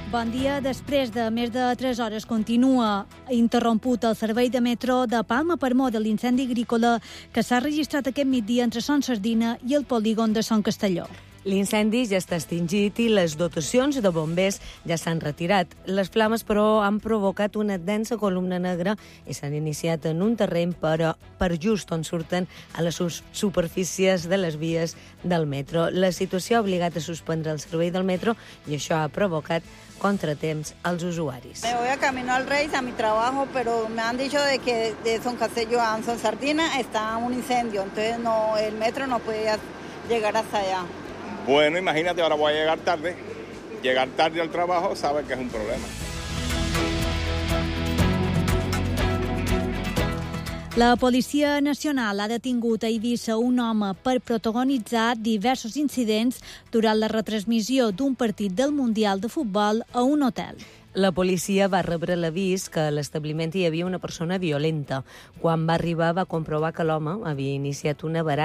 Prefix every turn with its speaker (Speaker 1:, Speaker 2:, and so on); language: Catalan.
Speaker 1: Bon dia. Després de més de 3 hores continua interromput el servei de metro de Palma per mor de l'incendi agrícola que s'ha registrat aquest migdia entre Son Sardina i el polígon de Son Castelló.
Speaker 2: L'incendi ja està extingit i les dotacions de bombers ja s'han retirat. Les flames, però, han provocat una densa columna negra i s'han iniciat en un terreny per just on surten a les superfícies de les vies del metro. La situació ha obligat a suspendre el servei del metro i això ha provocat contratemps als usuaris.
Speaker 3: Me voy a camino al Reis a mi trabajo, pero me han dicho de que de Son Castelló a Son Sardina está un incendio, entonces el metro no puede llegar hasta allá.
Speaker 4: Bueno, imagínate, ahora voy a llegar tarde. Llegar tarde al trabajo, sabes que es un problema.
Speaker 1: La Policia Nacional ha detingut a Eivissa un home per protagonitzar diversos incidents durant la retransmissió d'un partit del Mundial de Futbol a un hotel.
Speaker 2: La policia va rebre l'avís que a l'establiment hi havia una persona violenta. Quan va arribar va comprovar que l'home havia iniciat una baralla